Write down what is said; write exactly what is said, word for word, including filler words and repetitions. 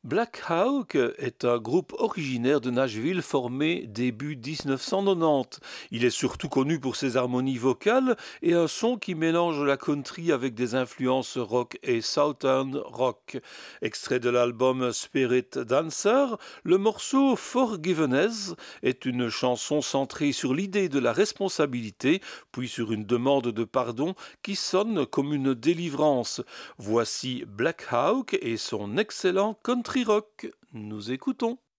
Black Hawk est un groupe originaire de Nashville formé début dix-neuf cent quatre-vingt-dix. Il est surtout connu pour ses harmonies vocales et un son qui mélange la country avec des influences rock et southern rock. Extrait de l'album Spirit Dancer, le morceau Forgiveness est une chanson centrée sur l'idée de la responsabilité, puis sur une demande de pardon qui sonne comme une délivrance. Voici Black Hawk et son excellent country rock. Nous écoutons.